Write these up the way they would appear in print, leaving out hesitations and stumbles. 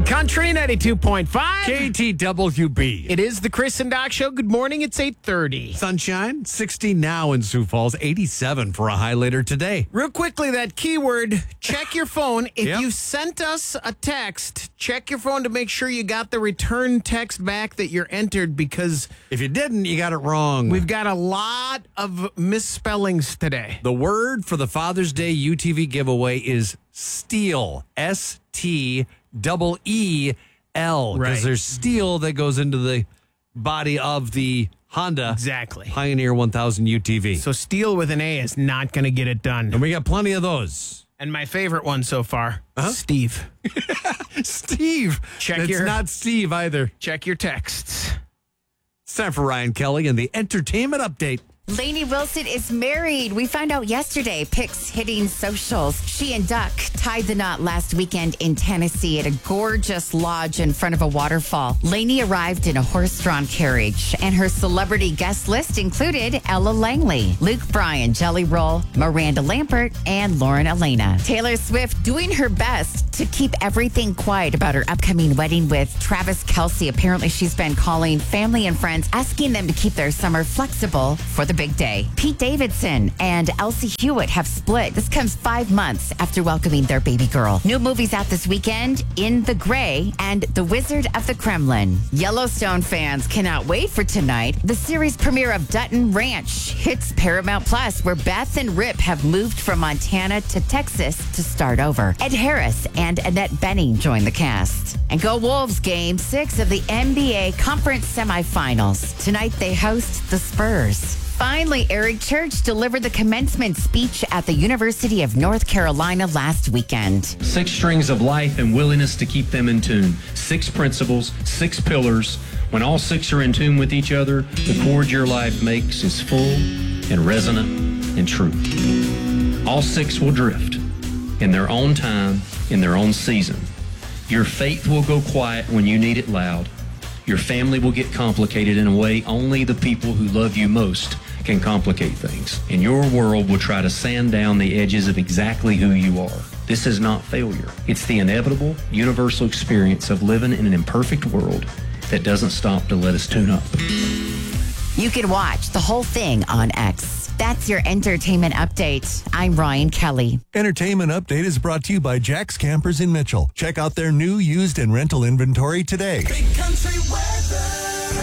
Country 92.5. KTWB. It is the Chris and Doc Show. Good morning. It's 8:30. Sunshine, 60 now in Sioux Falls, 87 for a high later today. Real quickly, that keyword, check your phone. If Yep. you sent us a text, check your phone to make sure you got the return text back that you're entered, because If you didn't, you got it wrong. we've got a lot of misspellings today. The word for the Father's Day UTV giveaway is steel. STEEL. Because Right. there's steel that goes into the body of the Honda Exactly. Pioneer 1000 UTV. So steel with an A is not going to get it done. And we got plenty of those. And my favorite one so far, Steve. Steve. Check It's your- not Steve either. Check your texts. It's time for Ryan Kelly and the entertainment update. Lainey Wilson is married. We found out yesterday. Pics hitting socials. She and Duck tied the knot last weekend in Tennessee at a gorgeous lodge in front of a waterfall. Lainey arrived in a horse-drawn carriage, and her celebrity guest list included Ella Langley, Luke Bryan, Jelly Roll, Miranda Lambert, and Lauren Elena. Taylor Swift doing her best to keep everything quiet about her upcoming wedding with Travis Kelce. Apparently, she's been calling family and friends, asking them to keep their summer flexible for the big day. Pete Davidson and Elsie Hewitt have split. This comes 5 months after welcoming their baby girl. New movies out this weekend, In the Gray and The Wizard of the Kremlin. Yellowstone fans cannot wait for tonight. The series premiere of Dutton Ranch hits Paramount Plus, where Beth and Rip have moved from Montana to Texas to start over. Ed Harris and Annette Bening join the cast. And go Wolves, Game 6 of the NBA Conference semifinals. Tonight they host the Spurs. Finally, Eric Church delivered the commencement speech at the University of North Carolina last weekend. 6 strings of life and willingness to keep them in tune. 6 principles, 6 pillars. When all 6 are in tune with each other, the chord your life makes is full and resonant and true. All 6 will drift in their own time, in their own season. Your faith will go quiet when you need it loud. Your family will get complicated in a way only the people who love you most can complicate things. And your world will try to sand down the edges of exactly who you are. This is not failure. It's the inevitable, universal experience of living in an imperfect world that doesn't stop to let us tune up. You can watch the whole thing on X. That's your entertainment update. I'm Ryan Kelly. Entertainment Update is brought to you by Jack's Campers in Mitchell. Check out their new, used, and rental inventory today. Big country weather.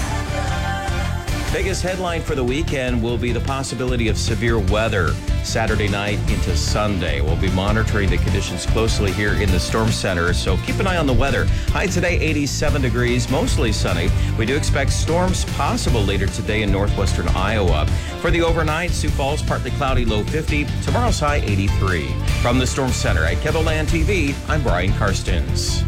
Biggest headline for the weekend will be the possibility of severe weather Saturday night into Sunday. We'll be monitoring the conditions closely here in the Storm Center, so keep an eye on the weather. High today, 87 degrees, mostly sunny. We do expect storms possible later today in northwestern Iowa. For the overnight, Sioux Falls, partly cloudy, low 50. Tomorrow's high, 83. From the Storm Center at KEVOLAND TV, I'm Brian Karstens.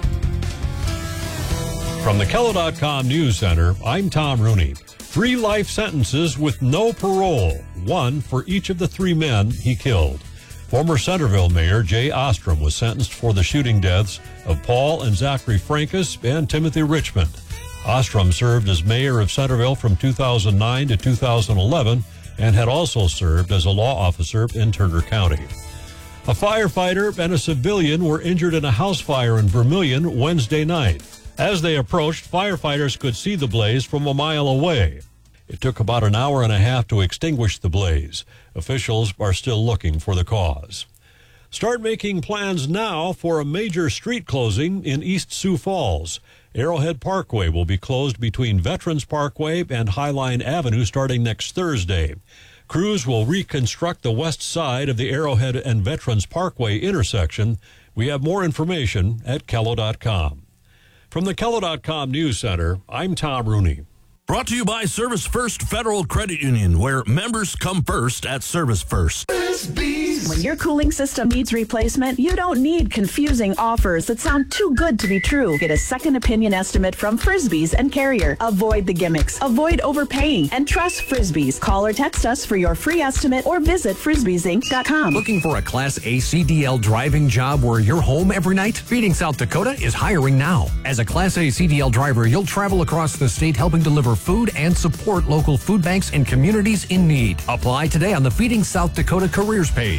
From the Kello.com News Center, I'm Tom Rooney. 3 life sentences with no parole, 1 for each of the 3 men he killed. Former Centerville Mayor Jay Ostrom was sentenced for the shooting deaths of Paul and Zachary Frankus and Timothy Richmond. Ostrom served as mayor of Centerville from 2009 to 2011 and had also served as a law officer in Turner County. A firefighter and a civilian were injured in a house fire in Vermilion Wednesday night. As they approached, firefighters could see the blaze from a mile away. It took about an hour and a half to extinguish the blaze. Officials are still looking for the cause. Start making plans now for a major street closing in East Sioux Falls. Arrowhead Parkway will be closed between Veterans Parkway and Highline Avenue starting next Thursday. Crews will reconstruct the west side of the Arrowhead and Veterans Parkway intersection. We have more information at Kello.com. From the Kello.com News Center, I'm Tom Rooney. Brought to you by Service First Federal Credit Union, where members come first at Service First. When your cooling system needs replacement, you don't need confusing offers that sound too good to be true. Get a second opinion estimate from Frisbee's and Carrier. Avoid the gimmicks, avoid overpaying, and trust Frisbee's. Call or text us for your free estimate or visit frisbeesinc.com. Looking for a Class A CDL driving job where you're home every night? Feeding South Dakota is hiring now. As a Class A CDL driver, you'll travel across the state helping deliver food and support local food banks and communities in need. Apply today on the Feeding South Dakota careers page.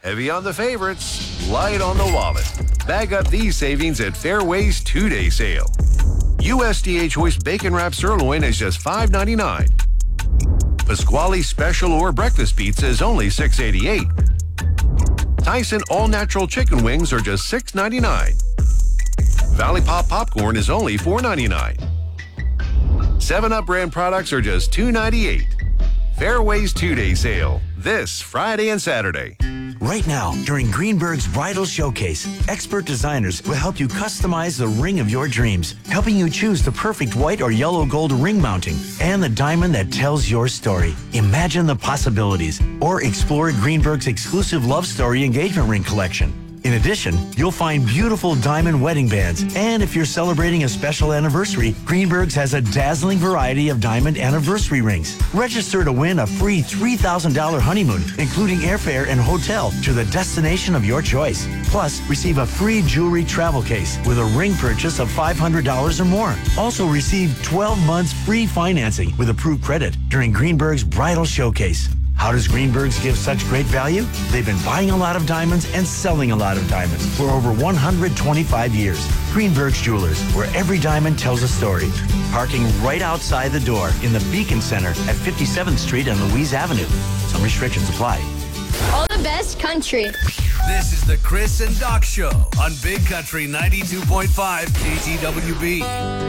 Heavy on the favorites, light on the wallet. Bag up these savings at Fairway's 2-day sale. USDA Choice Bacon Wrap Sirloin is just $5.99. Pasquale Special or Breakfast Pizza is only $6.88. Tyson All Natural Chicken Wings are just $6.99. Valley Pop Popcorn is only $4.99. 7-Up brand products are just $2.98. Fairway's 2-day sale, this Friday and Saturday. Right now, during Greenberg's Bridal Showcase, expert designers will help you customize the ring of your dreams, helping you choose the perfect white or yellow gold ring mounting and the diamond that tells your story. Imagine the possibilities or explore Greenberg's exclusive love story engagement ring collection. In addition, you'll find beautiful diamond wedding bands. And if you're celebrating a special anniversary, Greenberg's has a dazzling variety of diamond anniversary rings. Register to win a free $3,000 honeymoon, including airfare and hotel to the destination of your choice. Plus, receive a free jewelry travel case with a ring purchase of $500 or more. Also receive 12 months free financing with approved credit during Greenberg's Bridal Showcase. How does Greenberg's give such great value? They've been buying a lot of diamonds and selling a lot of diamonds for over 125 years. Greenberg's Jewelers, where every diamond tells a story. Parking right outside the door in the Beacon Center at 57th Street and Louise Avenue. Some restrictions apply. All the best country. This is the Chris and Doc Show on Big Country 92.5 KTWB.